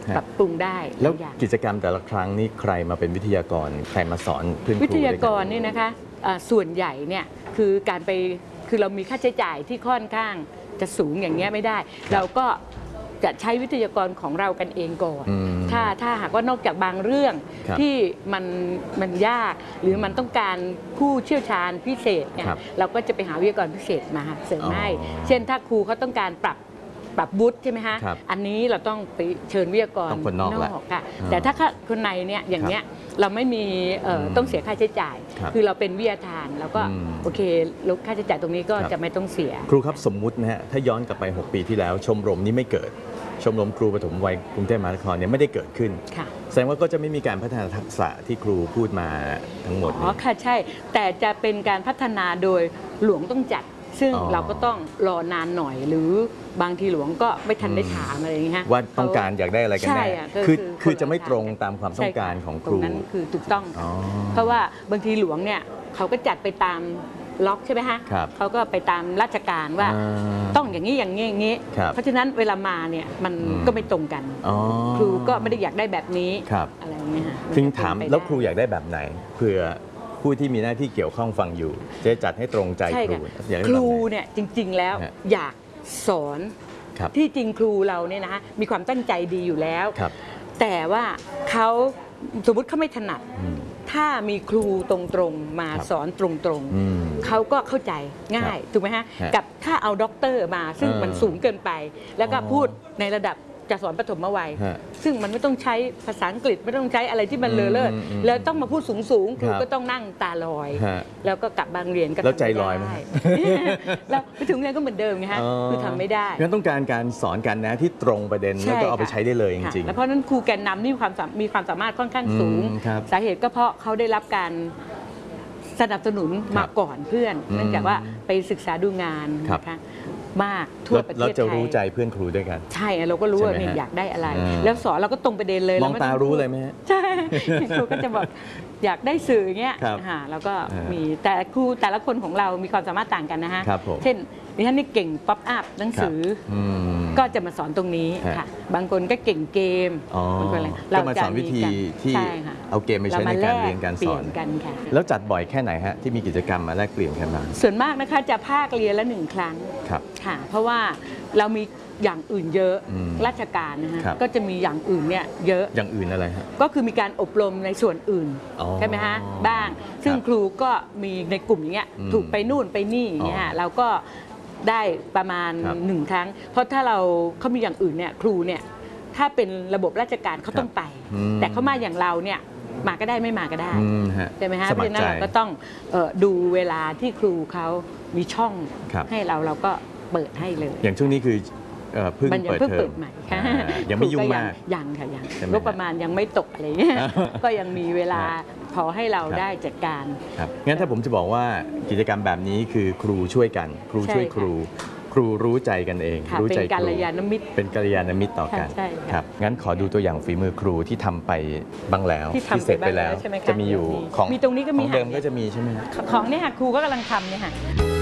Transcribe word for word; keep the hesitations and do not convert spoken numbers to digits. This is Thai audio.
ปรับปรุงได้แล้วกิจกรรมแต่ละครั้งนี่ใครมาเป็นวิทยากรใครมาสอนเพื่อนครูวิทยากรนี่นะคะส่วนใหญ่เนี่ยคือการไปคือเรามีค่าใช้จ่ายที่ค่อนข้างจะสูงอย่างเงี้ยไม่ได้เราก็จะใช้วิทยากรของเรากันเองก่อนถ้าถ้าหากว่านอกจากบางเรื่องที่มันมันยากหรือมันต้องการผู้เชี่ยวชาญพิเศษเนี่ยเราก็จะไปหาวิทยากรพิเศษมาเสริมให้เช่นถ้าครูเขาต้องการปรับปรับบุตรใช่ไหมฮะอันนี้เราต้องไปเชิญวิทยากรนอกค่ะแต่ถ้าคนในเนี่ยอย่างเนี้ยเราไม่มีต้องเสียค่าใช้จ่ายคือเราเป็นวิทยาทานแล้วก็โอเคลดค่าใช้จ่ายตรงนี้ก็จะไม่ต้องเสียครูครับสมมุตินะฮะถ้าย้อนกลับไปหกปีที่แล้วชมรมนี้ไม่เกิดชมรมครูปฐมวัยกรุงเทพมหานครเนี่ยไม่ได้เกิดขึ้นแสดงว่าก็จะไม่มีการพัฒนาทักษะที่ครูพูดมาทั้งหมดอ๋อค่ะใช่แต่จะเป็นการพัฒนาโดยหลวงต้องจัดซึ่งเราก็ต้องรอนานหน่อยหรือบางทีหลวงก็ไม่ทันได้ถามอะไรอย่างเงี้ยว่าต้องการอยากได้อะไรกันแน่คือคือจะไม่ตรงตามความต้องการของครูนั้นคือถูกต้องเพราะว่าบางทีหลวงเนี่ยเขาก็จัดไปตามล็อกใช่ไหมฮะเขาก็ไปตามราชการว่าต้องอย่างนี้อย่างนี้อย่างนี้เพราะฉะนั้นเวลามาเนี่ยมันก็ไม่ตรงกันครูก็ไม่ได้อยากได้แบบนี้อะไรอย่างเงี้ยฮะถึงถามแล้วครูอยากได้แบบไหนเพื่อผู้ที่มีหน้าที่เกี่ยวข้องฟังอยู่จะจัดให้ตรงใจครูครูเนี่ยจริงๆแล้วอยากสอนที่จริงครูเราเนี่ยนะมีความตั้งใจดีอยู่แล้วแต่ว่าเขาสมมติเขาไม่ถนัดถ้ามีครูตรงๆมาสอนตรงๆเขาก็เข้าใจง่ายถูกไหมฮะกับถ้าเอาด็อกเตอร์มาซึ่งมันสูงเกินไปแล้วก็พูดในระดับจะสอนปฐมวัยซึ่งมันไม่ต้องใช้ภาษาอังกฤษไม่ต้องใช้อะไรที่มันเลอะเลิศแล้วต้องมาพูดสูงๆครูก็ต้องนั่งตาลอยแล้วก็กลับบางเรียนก็แล้วใจลอยไหมแล้วไปถึงเรียนก็เหมือนเดิมไงฮะคือทำไม่ได้งั้นต้องการการสอนกันนะที่ตรงประเด็นแล้วก็เอาไปใช้ได้เลยจริงๆแล้วเพราะนั้นครูแกนนำนี่มีความมีความสามารถค่อนข้างสูงสาเหตุก็เพราะเขาได้รับการสนับสนุนมาก่อนเพื่อนเนื่องจากว่าไปศึกษาดูงานนะคะมากทั่วประเทศไทยเราจะรู้ใจเพื่อนครูด้วยกันใช่เราก็รู้ว่าเนี่ยอยากได้อะไรแล้วสอนเราก็ตรงประเด็นเลยมองตารู้เลยไหมใช่ครูก็จะบอกอยากได้สื่ออย่างเงี้ยค่ะแล้วก็มีแต่ครูแต่ละคนของเรามีความสามารถต่างกันนะฮะเช่นดิฉันนี่เก่งป๊อปอัพหนังสือก็จะมาสอนตรงนี้ค่ะบางคนก็เก่งเกมบางคนอะไรเรามาสอนวิธีที่เอาเกมไปใช้ในการเรียนการสอนแล้วจัดบ่อยแค่ไหนฮะที่มีกิจกรรมมาแลกเปลี่ยนกันมาส่วนมากนะคะจะภาคเรียนละหนึ่งครั้งค่ะเพราะว่าเรามีอย่างอื่นเยอะราชการนะฮะก็จะมีอย่างอื่นเนี่ยเยอะอย่างอื่นอะไรฮะก็คือมีการอบรมในส่วนอื่นใช่ไหมฮะบ้างซึ่งครูก็มีในกลุ่มอย่างเงี้ยถูกไปนู่นไปนี่อย่างเงี้ยเราก็ได้ประมาณหนึ่งครั้งเพราะถ้าเราเขามีอย่างอื่นเนี่ยครูเนี่ยถ้าเป็นระบบราชการเขาต้องไปแต่เขามาอย่างเราเนี่ยมาก็ได้ไม่มาก็ได้ใช่ไหมฮะเพราะฉะนั้นเราก็ต้องดูเวลาที่ครูเขามีช่องให้เราเราก็เปิดให้เลยอย่างช่วงนี้คือเพิ่งเปิดเทอมยังไม่ยุ่งมากยังค่ะยังงบประมาณยังไม่ตกอะไรเงี้ยก็ยังมีเวลาพอให้เราได้จัดการครับงั้นถ้าผมจะบอกว่ากิจกรรมแบบนี้คือครูช่วยกันครูช่วยครูครูรู้ใจกันเองรู้ใจครูเป็นกัลยาณมิตรเป็นกัลยาณมิตรต่อกันครับงั้นขอดูตัวอย่างฝีมือครูที่ทำไปบ้างแล้วที่เสร็จไปแล้วจะมีอยู่ของมีตรงนี้ก็มีของเดิมก็จะมีใช่ไหมของเนี่ยค่ะครูก็กำลังทำเนี่ยค่ะ